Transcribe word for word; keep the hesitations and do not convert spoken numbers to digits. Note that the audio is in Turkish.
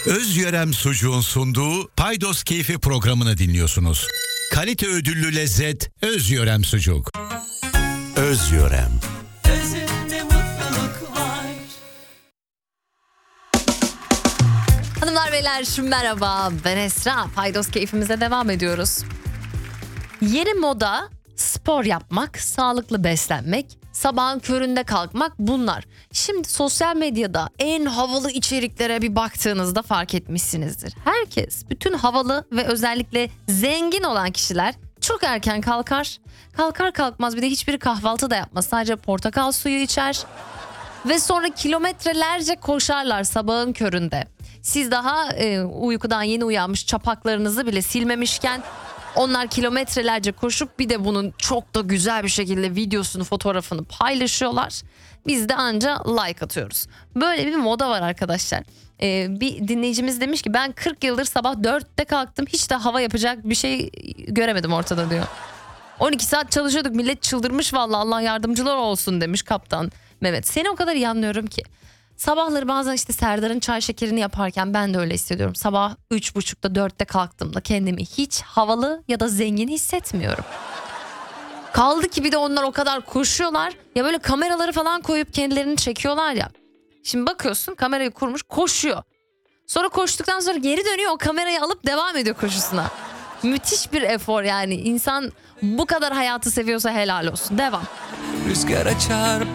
Özyörem Sucuğun sunduğu Paydos Keyfi programını dinliyorsunuz. Kalite ödüllü lezzet Özyörem Sucuk. Özyörem. Özünde mutluluk var. Hanımlar beyler merhaba, ben Esra. Paydos Keyfimize devam ediyoruz. Yeni moda spor yapmak, sağlıklı beslenmek, sabahın köründe kalkmak, bunlar. Şimdi sosyal medyada en havalı içeriklere bir baktığınızda fark etmişsinizdir. Herkes, bütün havalı ve özellikle zengin olan kişiler çok erken kalkar. Kalkar kalkmaz bir de hiçbir kahvaltı da yapmaz. Sadece portakal suyu içer. Ve sonra kilometrelerce koşarlar sabahın köründe. Siz daha e, uykudan yeni uyanmış çapaklarınızı bile silmemişken onlar kilometrelerce koşup bir de bunun çok da güzel bir şekilde videosunu, fotoğrafını paylaşıyorlar. Biz de anca like atıyoruz. Böyle bir moda var arkadaşlar. Ee, bir dinleyicimiz demiş ki ben kırk yıldır sabah dörtte kalktım. Hiç de hava yapacak bir şey göremedim ortada diyor. on iki saat çalışıyorduk, millet çıldırmış vallahi, Allah yardımcılar olsun demiş kaptan Mehmet. Seni o kadar iyi anlıyorum ki. Sabahları bazen işte Serdar'ın çay şekerini yaparken ben de öyle hissediyorum. Sabah üç buçukta dörtte kalktığımda kendimi hiç havalı ya da zengin hissetmiyorum. Kaldı ki bir de onlar o kadar koşuyorlar ya, böyle kameraları falan koyup kendilerini çekiyorlar ya. Şimdi bakıyorsun kamerayı kurmuş koşuyor. Sonra koştuktan sonra geri dönüyor, o kamerayı alıp devam ediyor koşusuna. Müthiş bir efor yani. İnsan bu kadar hayatı seviyorsa helal olsun. Devam. Rüzgara çarp